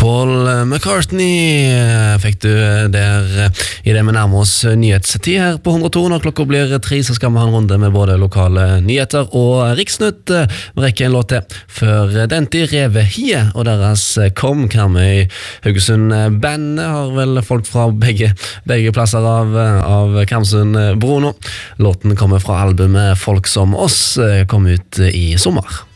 Paul McCartney fikk du der I det vi nærmer oss nyhetstid her på 102. Når klokka blir 3 så skal vi ha en runde med både lokale nyheter og Riksnytt. Vi rekker en låt til før den til Revehie og deres Kom Karmøy Haugesund bandet har vel folk fra begge plasser av Karmsund Bruno. Låten kommer fra albumet Folk som oss, kom ut I sommer.